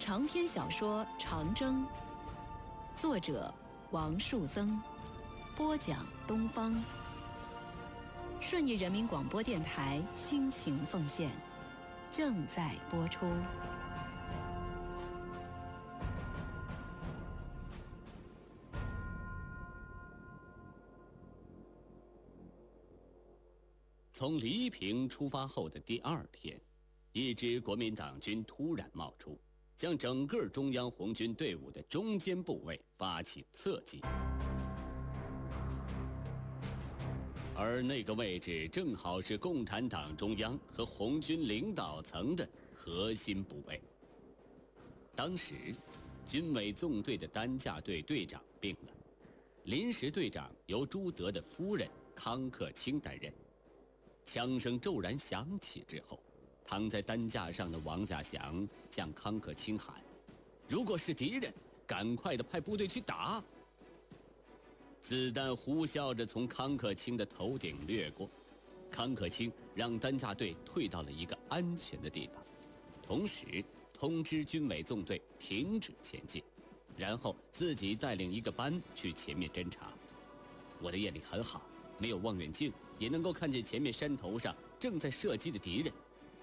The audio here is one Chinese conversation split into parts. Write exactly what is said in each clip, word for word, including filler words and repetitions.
长篇小说《长征》，作者王树增，播讲东方。顺义人民广播电台倾情奉献，正在播出。 从黎平出发后的第二天，一支国民党军突然冒出，向整个中央红军队伍的中间部位发起侧击，而那个位置正好是共产党中央和红军领导层的核心部位。当时军委纵队的担架队队长病了，临时队长由朱德的夫人康克清担任。枪声骤然响起之后，躺在担架上的王稼祥向康克清喊：“如果是敌人，赶快的派部队去打！”子弹呼啸着从康克清的头顶掠过，康克清让担架队退到了一个安全的地方，同时通知军委纵队停止前进，然后自己带领一个班去前面侦察。我的眼力很好，没有望远镜也能够看见前面山头上正在射击的敌人。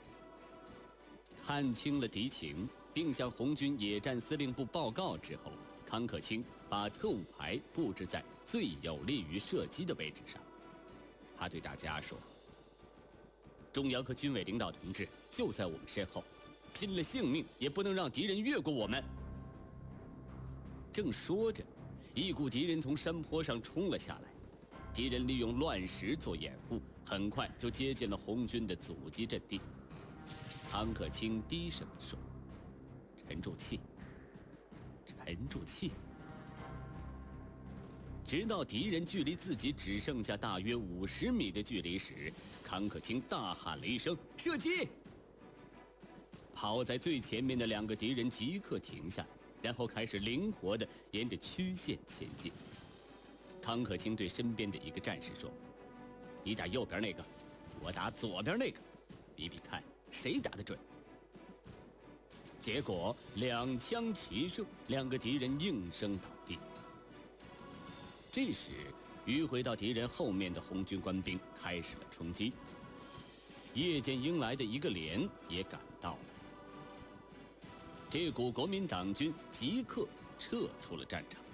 看清了敌情，并向红军野战司令部报告之后，康克清把特务排布置在最有利于射击的位置上。他对大家说：“中央和军委领导同志就在我们身后，拼了性命也不能让敌人越过我们。”正说着，一股敌人从山坡上冲了下来，敌人利用乱石做掩护，很快就接近了红军的阻击阵地。康克清低声地说：“沉住气，沉住气。”直到敌人距离自己只剩下大约五十米的距离时，康克清大喊了一声：“射击！”跑在最前面的两个敌人即刻停下，然后开始灵活地沿着曲线前进。康克清对身边的一个战士说：“你打右边那个，我打左边那个，比比看谁打得准。”结果两枪齐射，两个敌人应声倒地。这时迂回到敌人后面的红军官兵开始了冲击，夜间迎来的一个连也赶到了。这股国民党军即刻撤出了战场。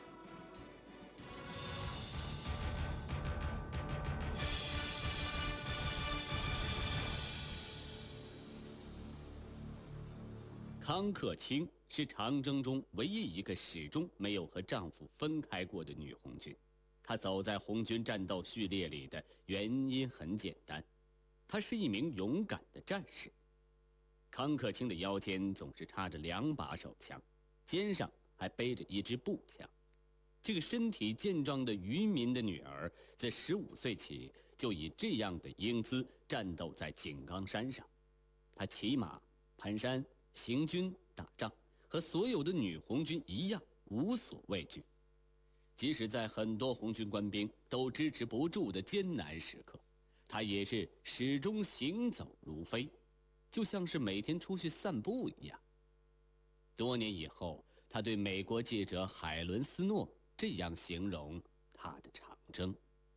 康克清是长征中唯一一个始终没有和丈夫分开过的女红军。她走在红军战斗序列里的原因很简单，她是一名勇敢的战士。康克清的腰间总是插着两把手枪，肩上还背着一支步枪。这个身体健壮的渔民的女儿，自十五岁起就以这样的英姿战斗在井冈山上。她骑马、攀山、行军、打仗，和所有的女红军一样无所畏惧。即使在很多红军官兵都支持不住的艰难时刻，她也是始终行走如飞，就像是每天出去散步一样。多年以后，她对美国记者海伦斯诺这样形容她的长征：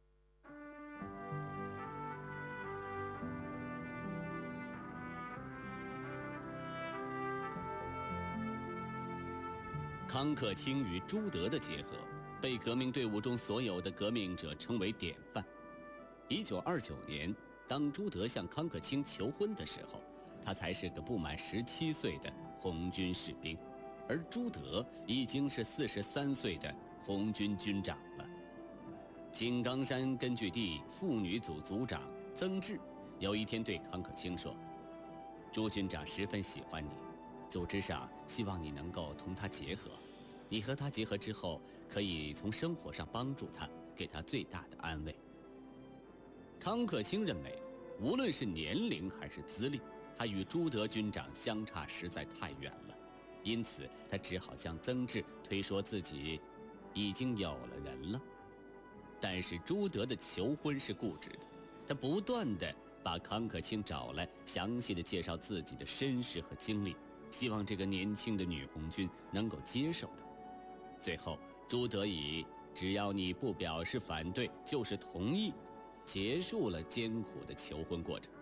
康克清与朱德的结合，被革命队伍中所有的革命者称为典范。一九二九年，当朱德向康克清求婚的时候，他才是个不满十七岁的红军士兵，而朱德已经是四十三岁的红军军长了。井冈山根据地妇女组组长曾志有一天对康克清说：“朱军长十分喜欢你，组织上希望你能够同他结合，你和他结合之后，可以从生活上帮助他，给他最大的安慰。”康克清认为，无论是年龄还是资历，他与朱德军长相差实在太远了，因此他只好向曾志推说自己已经有了人了。但是朱德的求婚是固执的，他不断地把康克清找来，详细地介绍自己的身世和经历， 希望这个年轻的女红军能够接受他。最后，朱德以只要你不表示反对，就是同意，结束了艰苦的求婚过程。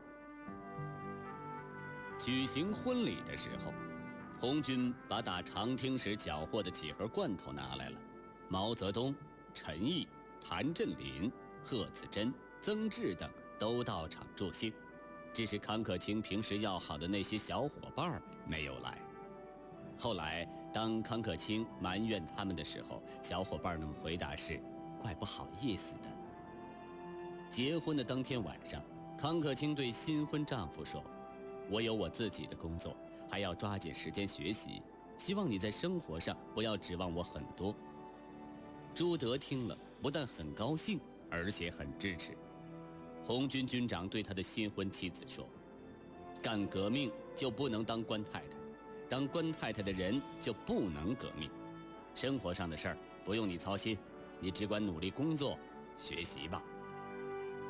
举行婚礼的时候，红军把打长汀时缴获的几盒罐头拿来了。毛泽东、陈毅、谭震林、贺子珍、曾志等都到场助兴，只是康可清平时要好的那些小伙伴没有来。后来当康可清埋怨他们的时候，小伙伴们回答是怪不好意思的。结婚的当天晚上，康可清对新婚丈夫说，我有我自己的工作，还要抓紧时间学习，希望你在生活上不要指望我很多。朱德听了不但很高兴，而且很支持。红军军长对他的新婚妻子说，干革命就不能当官太太，当官太太的人就不能革命，生活上的事儿不用你操心，你只管努力工作学习吧。